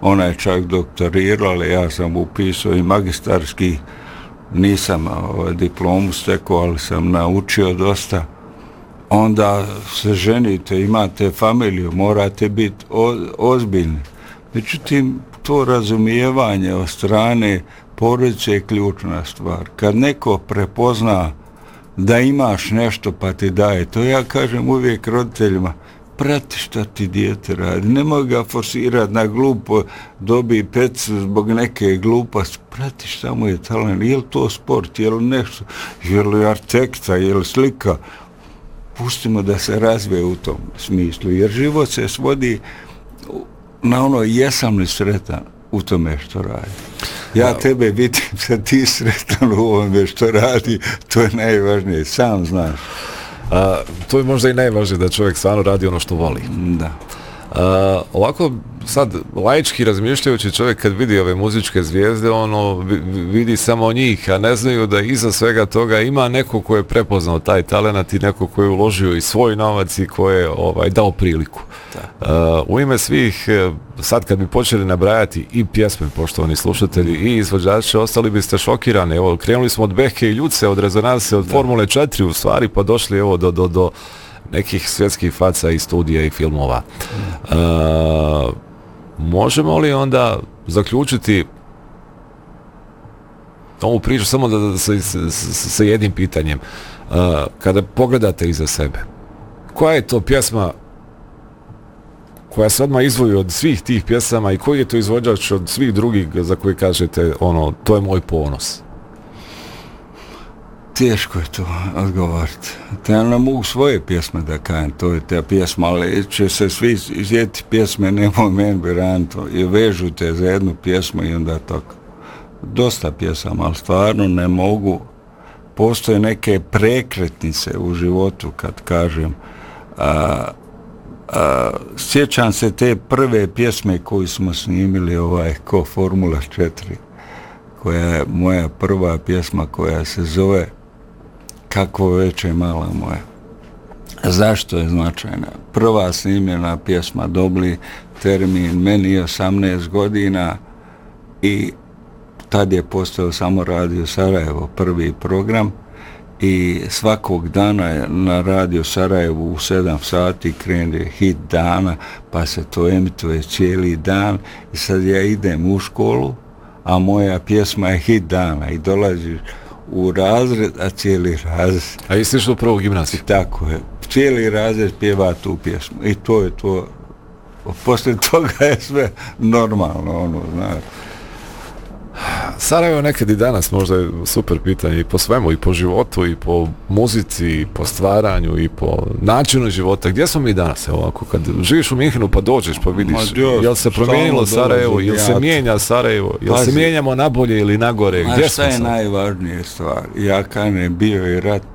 ona je čak doktorirala, ali ja sam upisao i magistarski, nisam diplomu stekao, ali sam naučio dosta. Onda se ženite, imate familiju, morate biti ozbiljni. Međutim, to razumijevanje od strane porodice je ključna stvar. Kad neko prepozna da imaš nešto pa ti daje, to ja kažem uvijek roditeljima, prati šta ti dijete radi, nemoj ga forsirati na glupo, dobi pecu zbog neke gluposti, prati šta mu je talent, je li to sport, je li nešto, je li arhitekta, je li slika, pustimo da se razvije u tom smislu, jer život se svodi na ono jesam li sretan u tome što radi. Ja tebe vidim da ti sretan u ovome što radi, to je najvažnije, sam znaš. To je možda i najvažnije da čovjek stvarno radi ono što voli. Da. Ovako sad laički razmišljajući čovjek kad vidi ove muzičke zvijezde, ono vidi samo njih, a ne znaju da iza svega toga ima neko ko je prepoznao taj talenat i neko ko je uložio i svoj novac i ko je dao priliku. U ime svih, sad kad bi počeli nabrajati i pjesme, poštovani slušatelji, i izvođači, ostali biste šokirani. Evo, krenuli smo od Behke i Ljuce, od Rezonanse, od Formule 4 u stvari, pa došli evo do nekih svjetskih faca i studija i filmova. Možemo li onda zaključiti ovu priču samo sa jednim pitanjem? Kada pogledate iza sebe, koja je to pjesma koja se odmah izdvoji od svih tih pjesama i koji je to izvođač od svih drugih za koje kažete, to je moj ponos? Teško je to odgovoriti. Ja ne mogu svoje pjesme da kajem, to je ta pjesma, ali će se svi izjeti pjesme, nemoj meni biranto, i vežu te za jednu pjesmu i onda tako. Dosta pjesama, ali stvarno ne mogu. Postoje neke prekretnice u životu, kad kažem. Sjećam se te prve pjesme koju smo snimili, ko Formula 4, koja je moja prva pjesma koja se zove Kakvo veče mala moja. Zašto je značajna? Prva snimljena pjesma, dobili termin, meni je 18 godina i tad je postao samo Radio Sarajevo, prvi program, i svakog dana je na Radio Sarajevu u 7 sati krene hit dana, pa se to emituje cijeli dan i sad ja idem u školu, a moja pjesma je hit dana i dolaziš u razred, a cijeli razred... A jesi išao u prvu gimnaziju? Tako je. Cijeli razred pjeva tu pjesmu i to je to. Poslije toga je sve normalno, znaš. Sarajevo nekad i danas možda je super pitanje i po svemu, i po životu, i po muzici, i po stvaranju, i po načinu života. Gdje smo mi danas? Evo, ako kad živiš u Minhenu pa dođeš pa vidiš, jel se promijenilo Sarajevo, jel se mijenja Sarajevo, jel se mijenjamo na bolje ili na gore? Gdje smo sad? Šta je najvažnije stvar? Ja kažem, bio je rat.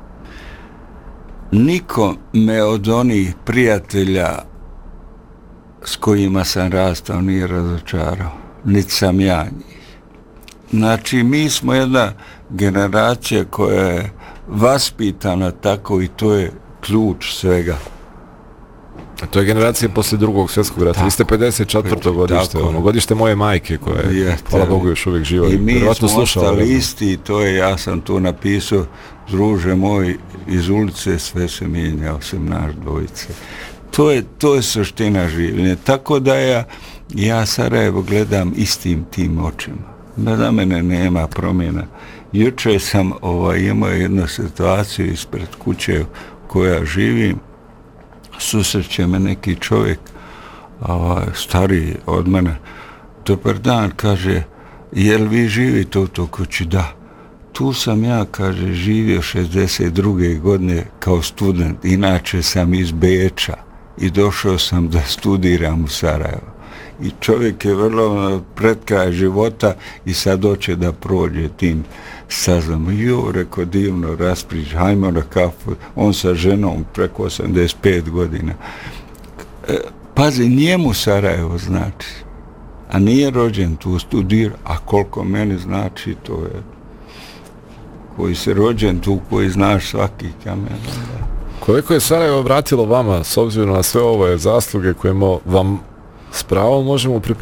Niko me od onih prijatelja s kojima sam rastao nije razočarao. Niti sam ja njih. Znači, mi smo jedna generacija koja je vaspitana tako i to je ključ svega. A to je generacija posle drugog svjetskog rata. Vi ste 54. godište, godište moje majke koja je, hvala Bogu, još uvijek živa. I mi smo ostali isti i to je, ja sam tu napisao, druže moj, iz ulice sve se mijenja, osim naš dvojice. To je suština življenja. Tako da ja Sarajevo gledam istim tim očima. Da mene nema promjena. Juče sam imao jednu situaciju ispred kuće koja živim. Susreće me neki čovjek, stariji od mene. Dobar dan, kaže, jel vi živite u toj kući? Da. Tu sam ja, kaže, živio 62. godine kao student. Inače sam iz Beča i došao sam da studiram u Sarajevo. I čovjek je vrlo pred kraj života i sad hoće da prođe tim stazama. Rekao, divno rasprič, hajmo na kafu. On sa ženom preko 85 godina. Pazi, njemu Sarajevo znači. A nije rođen tu, studira. A koliko meni znači, to je koji se rođen tu, koji znaš svaki kamen. Koliko je Sarajevo vratilo vama, s obzirom na sve ove zasluge koje vam s pravom možemo pripisati?